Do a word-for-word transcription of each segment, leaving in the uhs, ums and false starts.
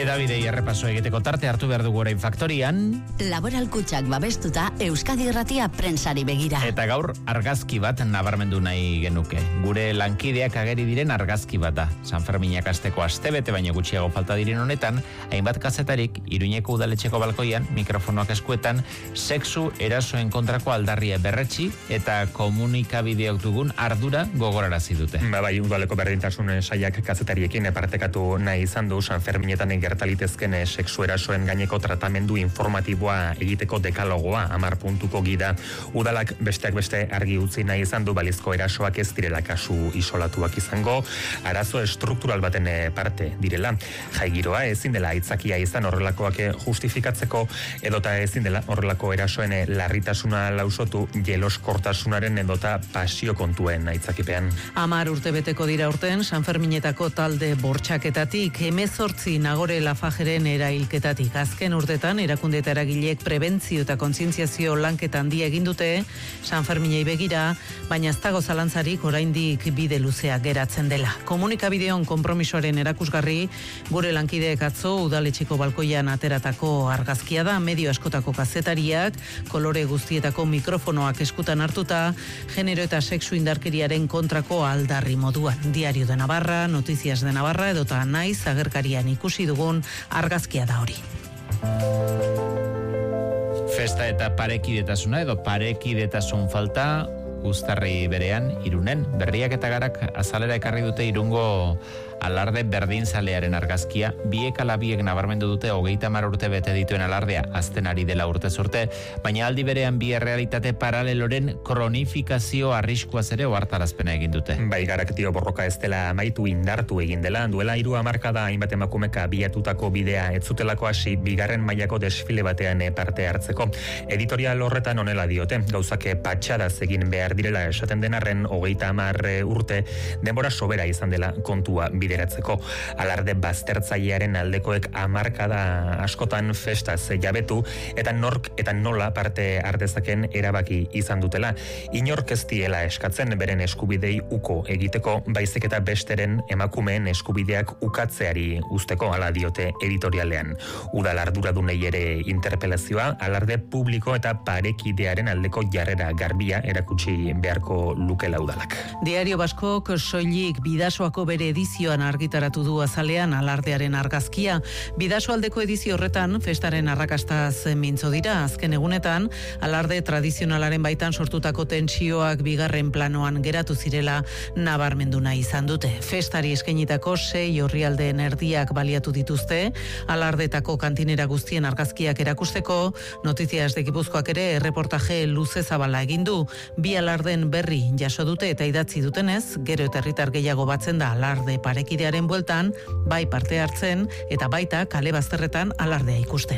Hedabidei errepaso egiteko tarte hartu behar dugu orain faktorian. Laboral Kutxak babestuta Euskadi Irratia prentsari begira. Eta gaur argazki bat nabarmendu nahi genuke. Gure lankideak ageri diren argazki bat da. San Ferminak asteko astebete baino gutxiago falta diren honetan, hainbat kazetarik Iruñeko udaletxeko balkoian, mikrofonoak eskuetan, sexu erasoen kontrako aldarria berretsi eta komunikabideok dugun ardura gogorarazi dute. Ba bai, udaleko berdintasun saiak kazetariekin partekatu nahi izan du San Ferminetan gertalitezken sexu erasoen gaineko tratamendu informatiboa egiteko dekalogoa, hamar puntuko gida. Udalak besteak beste argi utzi nahi izan du balizko erasoak ez direla kasu isolatuak izango, arazo estruktural baten parte direla. Jaigiroa ezin dela aitzakia izan horrelakoak justifikatzeko, edota ezin dela horrelako erasoen larritasuna lausotu jeloskortasunaren edota pasio kontuen aitzakipean. Hamar urte beteko dira urten San Ferminetako talde bortxaketatik, hemezortzi Nagore Lafajeren erailketatik. Azken urtetan erakunde eta eragileek prebentzio eta kontzientziazio lanketa handia egin dute San Ferminei begira, baina ez dago zalantzarik oraindik bide luzea geratzen dela. Komunikabideon konpromisoaren erakusgarri gure lankideek atzo udaletxeko balkoian ateratako argazkia da, medio askotako kazetariak kolore guztietako mikrofonoak eskutan hartuta, genero eta sexu indarkeriaren kontrako aldarri moduan. Diario de Navarra, Noticias de Navarra edota Naiz agerkarian ikusi dugun argazkia da hori. Festa eta parekidetasuna edo parekidetasun falta uztarri berean Irunen. Berriak eta Garak azalera ekarri dute Irungo alarde berdinzalearen argazkia. Biek ala biek nabarmendu dute hogeita hamar urte bete dituen alardea azten ari dela urtez urte, baina aldi berean bi errealitate paraleloren kronifikazio arriskuaz ere ohartarazpena egin dute. Bai, Garak dio borroka ez dela amaitu, indartu egin dela, duela hiru hamarkada hainbat emakumeka biatutako bidea ez zutelako hasi bigarren mailako desfile batean parte hartzeko. Editorial horretan honela diote, gauzak patxadaz egin behar direla esaten denarren hogeita hamar urte denbora sobera izan dela kontua bideratzeko. Alarde baztertzailearen aldekoek hamarkada askotan festaz jabetu eta nork eta nola parte hartezaken erabaki izan dutela. Inork ez diela eskatzen beren eskubidei uko egiteko, baizik eta besteren emakumeen eskubideak ukatzeari uzteko, hala diote editorialean. Udal arduradunei ere interpelazioa, alarde publiko eta parekidearen aldeko jarrera garbia erakutsi beharko lukela udalak. Diario Baskok soilik Bidasoako bere edizioan argitaratu du azalean alardearen argazkia. Bidaso aldeko edizio horretan festaren arrakastaz mintzo dira. Azken egunetan alarde tradizionalaren baitan sortutako tentsioak bigarren planoan geratu zirela nabarmendu nahi izan dute. Festari eskainitako sei orrialdeen erdiak baliatu dituzte alardetako kantinera guztien argazkiak erakusteko. Noticias de Gipuzkoak ere erreportaje luze zabala egin du. Bi alarden berri jaso dute eta idatzi dutenez, gero eta herritar gehiago batzen da alarde parekidearen bueltan, bai parte hartzen eta baita kale bazterretan alardea ikusten.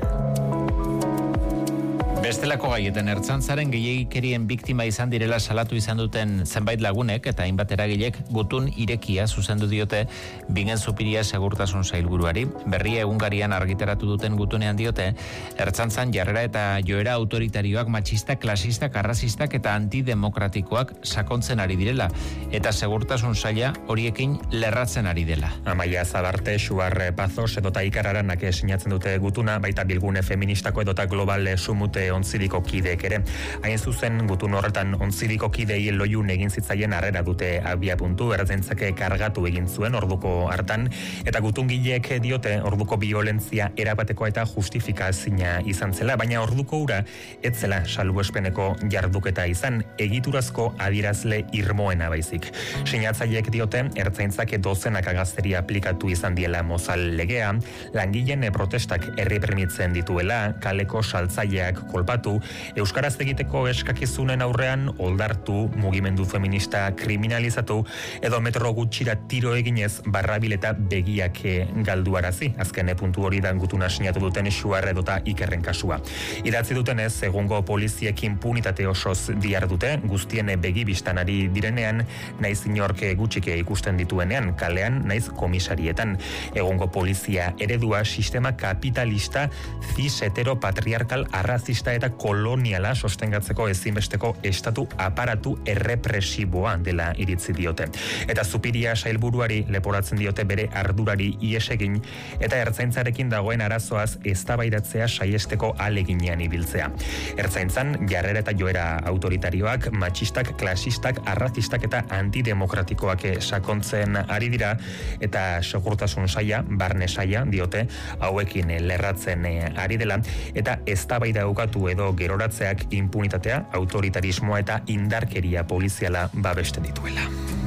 Bestelako gaietan ertzaintzaren gehiegikerien biktima izan direla salatu izan duten zenbait lagunek eta hainbat eragilek gutun irekia zuzendu diote Bingen Zupiria segurtasun sailburuari. Berria egunkarian argitaratu duten gutunean diote, ertzaintzan jarrera eta joera autoritarioak, matxistak, klasistak, arrazistak eta antidemokratikoak sakontzen ari direla eta segurtasun saila horiekin lerratzen ari dela. Amaia Zabarte, Xuar Pazos edota Ikararanak sinatzen dute gutuna, baita Bilgune Feministako edota Global Sumute onziriko kideek ere. Hain zuzen, gutun horretan onziriko kidei loiun egin zitzaien harrera dute abia puntu, ertzaintzake kargatu egin zuen orduko hartan, eta gutungileek diote orduko violentzia erabateko eta justifikazina izan zela, baina orduko ura etzela salbuespeneko jarduketa izan, egiturazko adierazle irmoena baizik. Sinatzaileek diote, ertzaintzak dozenak agazteria aplikatu izan diela mozal legea, langileen protestak erreprimitzen dituela, kaleko saltzaileak kolpatu, euskaraz egiteko eskakizunen aurrean oldartu, mugimendu feminista kriminalizatu, edo metro gutxira tiro eginez barrabil eta begiak galduarazi. Azken puntu hori da gutuna sinatu duten Xuar edota Ikerren kasua. Idatzi dutenez, egungo poliziek impunitate osoz dihardute, guztien begi bistan ari direnean, naiz inork gutxike ikusten dituenean, kalean, naiz komisarietan. Egungo polizia eredua sistema kapitalista, cis hetero patriarkal arrazista eta koloniala sostengatzeko ezinbesteko estatu aparatu errepresiboa dela iritzi diote. Eta Zupiria sailburuari leporatzen diote bere ardurari ies egin eta ertzaintzarekin dagoen arazoaz eztabaidatzea saiesteko aleginean ibiltzea. Ertzaintzan jarrera eta joera autoritarioak, matxistak, klasistak, arrazistak eta antidemokratikoak sakontzen ari dira eta segurtasun saia, barne saia diote hauekin lerratzen ari dela eta eztabaida ukatu edo geroratzeak impunitatea, autoritarismoa eta indarkeria poliziala babesten dituela.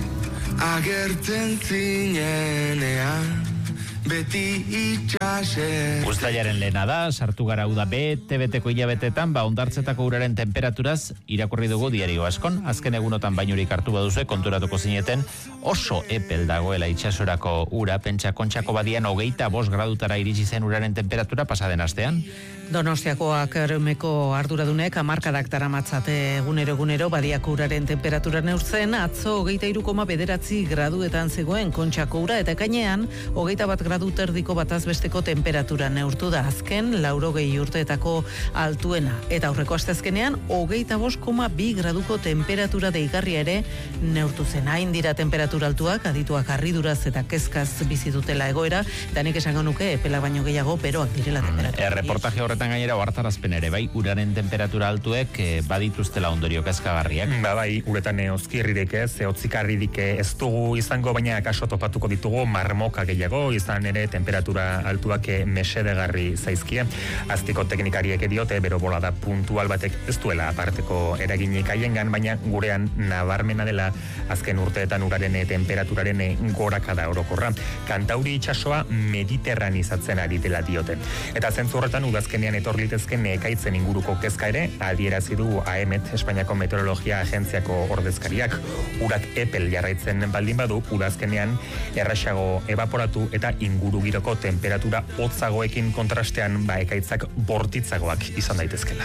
Agertzen zinenean beti itxase. Uztailaren lehena da, sartu gara uda bete-beteko hilabetetan, ba ondartzetako uraren temperaturaz irakurri dugu diario askon. Azken egunotan bainurik hartu baduzue, konturatuko zineten oso epel dagoela itsasorako ura, pentsa Kontxako badian hogeita bost gradutara iritsi zen uraren temperatura pasaden astean. Donostiakoak erumeko arduradunek hamarkadak daramatzate egunero egunero badiako uraren temperatura neurtzen, atzo hogeita hiru koma bederatzi graduetan zegoen Kontxako ura eta ekainean hogeita bat gradu terdiko bataz besteko temperatura neurtu da azken laurogei urteetako altuena. Eta aurreko asteazkenean hogeita bost koma bi graduko temperatura deigarria ere neurtu zen. Hain dira temperatura altuak, adituak harriduraz eta kezkaz bizi dutela egoera, eta nik esango nuke epela baino gehiago beroak direla temperatura. Erreportaje horretan gainera ohartarazpen ere bai, uraren temperatura altuek eh, badituztela ondorio kezkagarriak. Ba bai, uretan ozkirririk ez, hotzikarririk ez dugu izango, baina kaso topatuko ditugu marmoka gehiago, izan ere temperatura altuak mesedegarri zaizkie. Aztiko teknikariek diote bero bolada puntual batek ez duela aparteko eraginik haiengan, baina gurean nabarmena dela azken urteetan uraren temperaturaren gorakada orokorra. Kantauri itsasoa mediterranizatzen ari dela diote. Eta zentzu horretan udazkenean etor litezken ekaitzen inguruko kezka ere adierazi du A E M E T, Espainiako Meteorologia Agentziako ordezkariak. Urak epel jarraitzen baldin badu, udazkenean erraxago evaporatu eta ingurugiroko temperatura hotzagoekin kontrastean ba ekaitzak bortitzagoak izan daitezkela.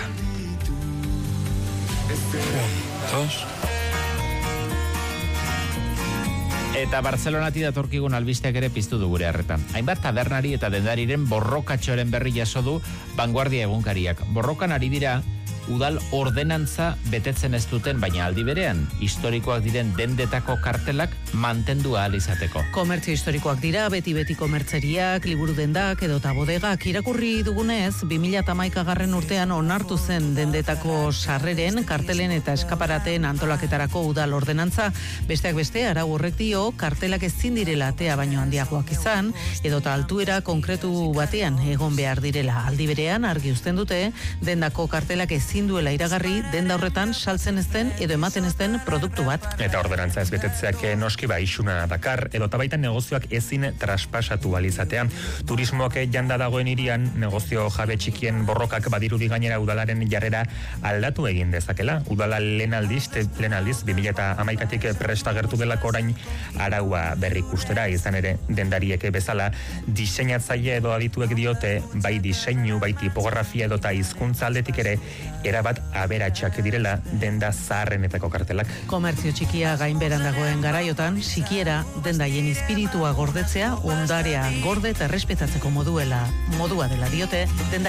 Eta Barcelonati datorkigun albisteak ere piztu du gure harretan. Hainbat tabernari eta dendariren borrokatxoren berri jaso du Vanguardia egunkariak. Borrokan ari dira udal ordenantza betetzen ez duten, baina aldi berean historikoak diren dendetako kartelak mantendu ahal izateko. Komertzio historikoak dira, beti-beti komertzeriak, liburu dendak edo eta bodegak. Irakurri dugunez, bi mila hamaika garren urtean onartu zen dendetako sarreren, kartelen eta eskaparaten antolaketarako udal ordenantza. Besteak beste, arau horrek dio, kartelak ezin direla atea baino handiagoak izan, edo eta altuera konkretu batean egon behar direla. Aldi berean, argi uzten dute, dendako kartelak ezin duela iragarri denda horretan saltzen ez den edo ematen ez den produktu bat. Eta ordenantza ez betetzeak noski ba isuna dakar, edo eta baita negozioak ezin traspasatu alizatea. Turismoak janda dagoen hirian, negozio jabe txikien borrokak badirudi gainera udalaren jarrera aldatu egin dezakela. Udala lehen aldiz, lehen aldiz, bi mila hamaikatik presta gertu delako orain araua berrikustera, izan ere dendariek bezala diseinatzaile edo adituek diote bai diseinu, bai tipografia edo eta hizkuntza aldetik ere erabat aberatsak direla denda zaharrenetako kartelak. Komertzio txikia gainberan dagoen garaiotan, sikiera dendaien espiritua gordetzea ondarea gorde eta errespetatzeko moduela, modua dela diote, denda